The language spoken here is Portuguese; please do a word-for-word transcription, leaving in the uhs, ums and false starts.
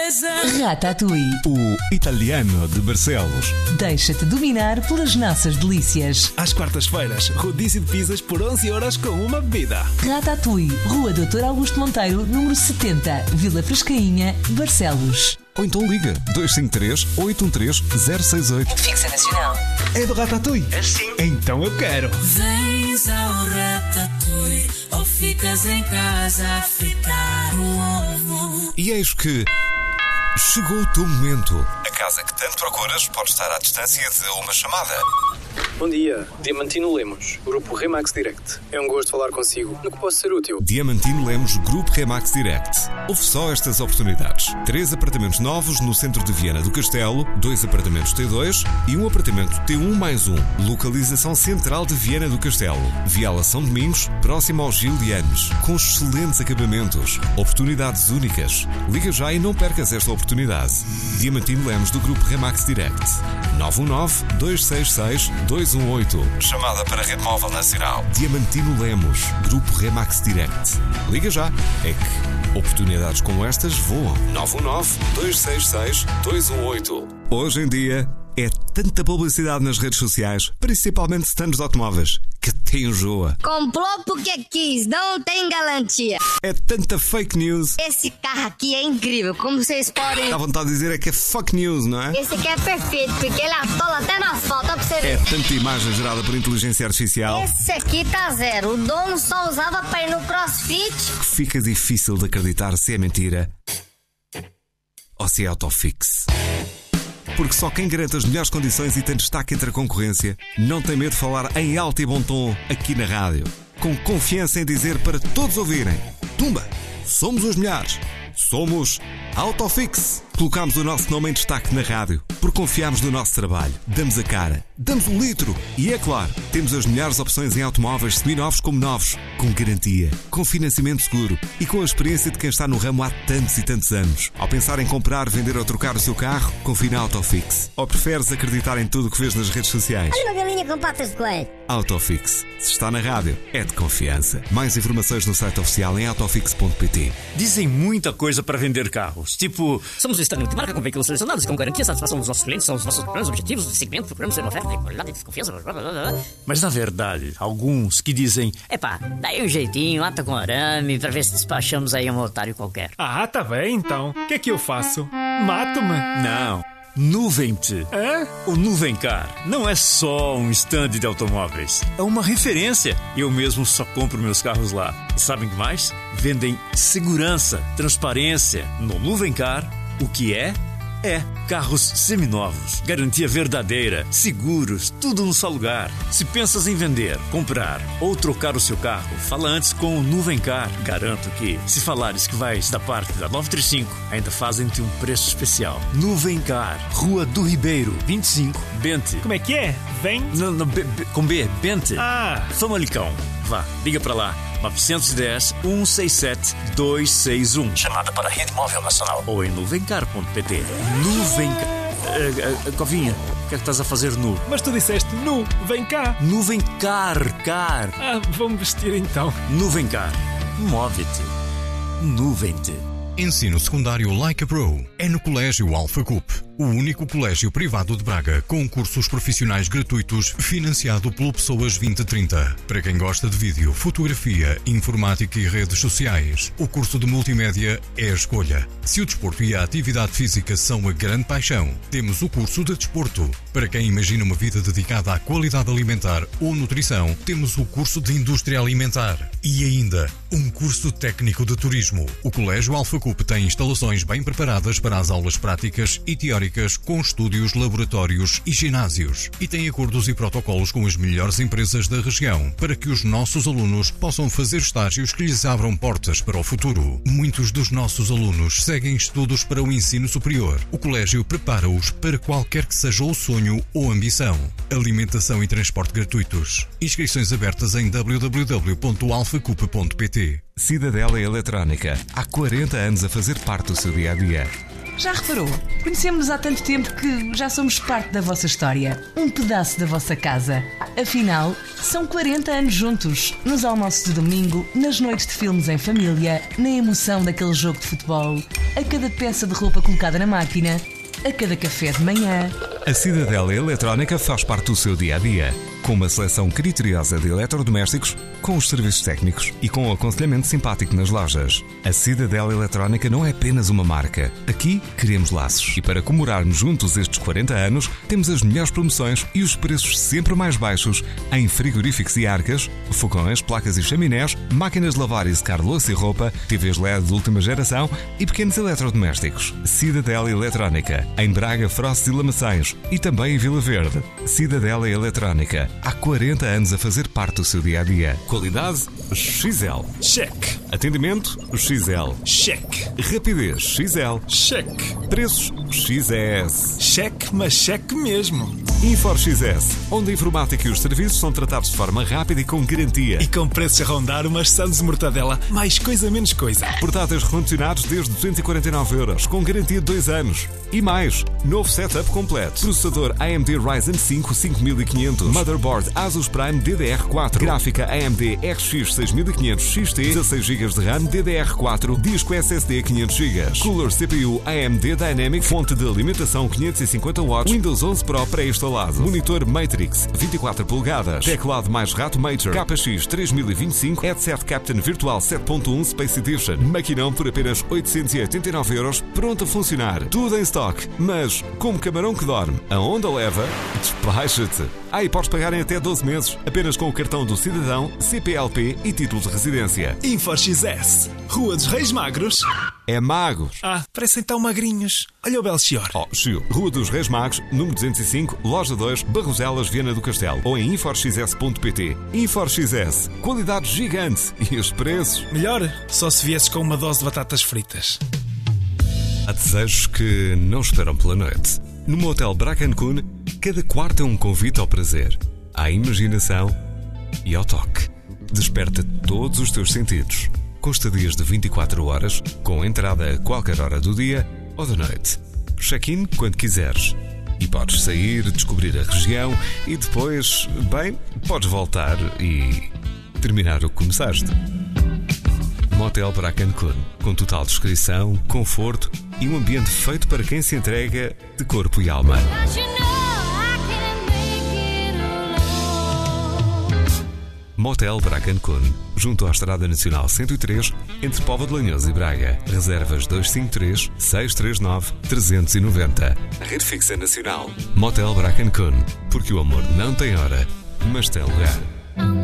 beleza. Ratatouille, o italiano de Barcelos. Deixa-te dominar pelas nossas delícias. Às quartas-feiras, rodízio de pizzas por onze euros com uma bebida. Ratatouille, Rua doutor Augusto Monteiro, número setenta, Vila Frescainha, Barcelos. Ou então liga dois cinco três, oito um três, zero seis oito. Fixa Nacional. É do Ratatouille? É sim. Então eu quero. Vens ao Ratatouille ou ficas em casa a fritar o ovo. E eis que chegou o teu momento. A casa que tanto procuras pode estar à distância de uma chamada. Bom dia, Diamantino Lemos, Grupo Remax Direct. É um gosto falar consigo. No que posso ser útil? Diamantino Lemos, Grupo Remax Direct. Houve só estas oportunidades. Três apartamentos novos no centro de Viana do Castelo, dois apartamentos T dois e um apartamento T um mais um. Localização central de Viana do Castelo. Viala São Domingos, próximo ao Gil de Anos. Com excelentes acabamentos. Oportunidades únicas. Liga já e não percas esta oportunidade. Diamantino Lemos, do Grupo Remax Direct. nove um nove, dois seis seis, dois um oito. Chamada para a Rede Móvel Nacional. Diamantino Lemos, Grupo Remax Direct. Liga já. É que oportunidades como estas voam. nove um nove, dois seis seis, dois um oito. Hoje em dia é tanta publicidade nas redes sociais, principalmente stands de automóveis, que até enjoa. Comprou porque quis, não tem garantia. É tanta fake news. Esse carro aqui é incrível, como vocês podem... Dá vontade de dizer é que é fuck news, não é? Esse aqui é perfeito, porque ele atola até na asfalto, ó pra você ver. É tanta imagem gerada por inteligência artificial. Esse aqui tá zero, o dono só usava pra ir no CrossFit. Que fica difícil de acreditar se é mentira ou se é autofix. Porque só quem garante as melhores condições e tem destaque entre a concorrência não tem medo de falar em alto e bom tom aqui na rádio. Com confiança em dizer para todos ouvirem: Tumba, somos os melhores. Somos Autofix. Colocamos o nosso nome em destaque na rádio porque confiamos no nosso trabalho. Damos a cara, damos o litro e, é claro, temos as melhores opções em automóveis seminovos como novos, com garantia, com financiamento seguro e com a experiência de quem está no ramo há tantos e tantos anos. Ao pensar em comprar, vender ou trocar o seu carro, confie na Autofix. Ou preferes acreditar em tudo o que vês nas redes sociais? Olha uma galinha com patas de coelho. Autofix. Se está na rádio, é de confiança. Mais informações no site oficial em autofix ponto pt. Dizem muita coisa para vender carros, tipo... Somos o Estado de marca com veículos selecionados com garantia e satisfação dos nossos clientes. São os nossos planos, objetivos de segmento, procuramos ser uma oferta de qualidade e desconfiança. Blá, blá, blá. Mas na verdade, alguns que dizem... Epá, daí um jeitinho, ata com arame, pra ver se despachamos aí um otário qualquer. Ah, tá bem então. O que é que eu faço? Mato-me? Não. Nuvem-te. Hã? O Nuvencar não é só um stand de automóveis. É uma referência. Eu mesmo só compro meus carros lá. E sabem o que mais? Vendem segurança, transparência. No Nuvencar, o que é? É carros seminovos, garantia verdadeira, seguros, tudo num só lugar. Se pensas em vender, comprar ou trocar o seu carro, fala antes com o Nuvencar. Garanto que, se falares que vais da parte da novecentos e trinta e cinco, ainda fazem-te um preço especial. Nuvencar, Rua do Ribeiro, vinte e cinco, Bente. Como é que é? Vem? Não, não, B, B, com B, Bente. Ah. Famalicão. Vá, liga pra lá. nove um zero, um seis sete, dois seis um. Chamada para a Rede Móvel Nacional. Ou em nuvencar ponto pt. Nuvencar. Uh, uh, Covinha, o que é que estás a fazer nu? Mas tu disseste nu, vem cá. Nuvencar, car. Ah, vou-me vestir então. Nuvencar. Move-te. Nuvem-te. Ensino secundário Like a Pro é no Colégio Alpha Cup, o único colégio privado de Braga com cursos profissionais gratuitos financiado pelo Pessoas vinte trinta. Para quem gosta de vídeo, fotografia, informática e redes sociais, o curso de multimédia é a escolha. Se o desporto e a atividade física são a grande paixão, temos o curso de desporto. Para quem imagina uma vida dedicada à qualidade alimentar ou nutrição, temos o curso de indústria alimentar. E ainda, um curso técnico de turismo. O Colégio Alpha Cup tem instalações bem preparadas para as aulas práticas e teóricas com estúdios, laboratórios e ginásios. E tem acordos e protocolos com as melhores empresas da região para que os nossos alunos possam fazer estágios que lhes abram portas para o futuro. Muitos dos nossos alunos seguem estudos para o ensino superior. O colégio prepara-os para qualquer que seja o sonho ou ambição. Alimentação e transporte gratuitos. Inscrições abertas em w w w ponto alpha cup ponto pt. Cidadela Eletrónica. Há quarenta anos a fazer parte do seu dia-a-dia. Já reparou? Conhecemos-nos há tanto tempo que já somos parte da vossa história, um pedaço da vossa casa. Afinal, são quarenta anos juntos, nos almoços de domingo, nas noites de filmes em família, na emoção daquele jogo de futebol, a cada peça de roupa colocada na máquina, a cada café de manhã. A Cidadela Eletrónica faz parte do seu dia-a-dia, com uma seleção criteriosa de eletrodomésticos, com os serviços técnicos e com o aconselhamento simpático nas lojas. A Cidadela Eletrónica não é apenas uma marca. Aqui queremos laços. E para comemorarmos juntos estes quarenta anos, temos as melhores promoções e os preços sempre mais baixos em frigoríficos e arcas, fogões, placas e chaminés, máquinas de lavar e secar louça e roupa, T Vs L E D de última geração e pequenos eletrodomésticos. Cidadela Eletrónica, em Braga, Frost e Lamaçães e também em Vila Verde. Cidadela Eletrónica, há quarenta anos a fazer parte do seu dia-a-dia. Qualidade X L. Check. Atendimento X L. Check. Rapidez X L. Check. Preços X S. Check, mas check mesmo. Infor X S, onde a informática e os serviços são tratados de forma rápida e com garantia. E com preços a rondar umas sandes de mortadela, mais coisa menos coisa. Portáteis recondicionados desde duzentos e quarenta e nove euros, com garantia de dois anos. E mais, novo setup completo. Processador A M D Ryzen cinco cinco mil e quinhentos. Motherboard Asus Prime D D R quatro. Gráfica A M D R X seis mil e quinhentos X T. dezasseis gigas de RAM D D R quatro. Disco S S D quinhentos gigas. Cooler C P U A M D Dynamic. Fonte de alimentação quinhentos e cinquenta watts. Windows onze Pro pré-instalado. Monitor Matrix vinte e quatro polegadas. Teclado mais rato Major K X três mil e vinte e cinco. Headset Captain Virtual sete ponto um Space Edition. Maquinão por apenas oitocentos e oitenta e nove euros. Pronto a funcionar. Tudo em stock. Mas, como camarão que dorme, a onda leva, despacha-te. Ah, e podes pagar em até doze meses, apenas com o cartão do cidadão, C P L P e título de residência. Infor X S. Rua dos Reis Magros. É Magos. Ah, parecem tão magrinhos. Olha o Belchior. Oh, Chiu. Rua dos Reis Magos, número duzentos e cinco, Loja dois, Barroselas, Viana do Castelo. Ou em infor x s ponto p t. Infor X S. Qualidade gigante. E os preços? Melhor, só se viesses com uma dose de batatas fritas. Há desejos que não esperam pela noite. No Motel Bracancun, cada quarto é um convite ao prazer, à imaginação e ao toque. Desperta todos os teus sentidos, com estadias de vinte e quatro horas, com entrada a qualquer hora do dia ou da noite. Check-in quando quiseres. E podes sair, descobrir a região e depois, bem, podes voltar e terminar o que começaste. Motel Bracancun, com total descrição, conforto e um ambiente feito para quem se entrega de corpo e alma. Motel Bracancun, junto à Estrada Nacional cento e três, entre Póvoa de Lanhoso e Braga. Reservas dois cinco três, seis três nove, três nove zero. Rede fixa nacional. Motel Bracancun, porque o amor não tem hora, mas tem lugar.